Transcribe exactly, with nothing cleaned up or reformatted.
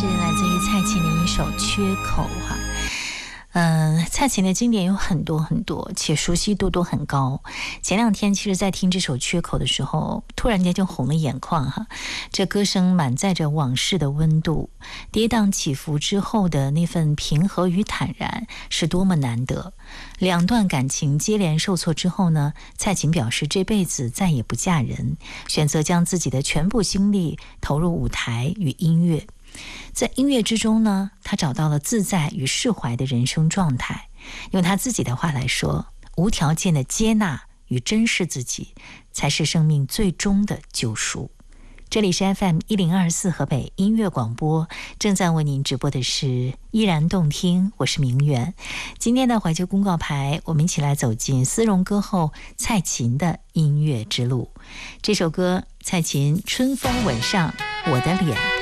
是来自于蔡琴的一首《缺口》哈。嗯，蔡琴的经典有很多很多，且熟悉度都很高。前两天其实在听这首《缺口》的时候，突然间就红了眼眶哈。这歌声满载着往事的温度，跌宕起伏之后的那份平和与坦然，是多么难得。两段感情接连受挫之后呢，蔡琴表示这辈子再也不嫁人，选择将自己的全部心力投入舞台与音乐。在音乐之中呢，他找到了自在与释怀的人生状态。用他自己的话来说，无条件的接纳与珍视自己，才是生命最终的救赎。这里是 F M 一零二四河北音乐广播，正在为您直播的是依然动听，我是明媛。今天的怀旧公告牌，我们一起来走进丝绒歌后蔡琴的音乐之路。这首歌，蔡琴春风吻上我的脸。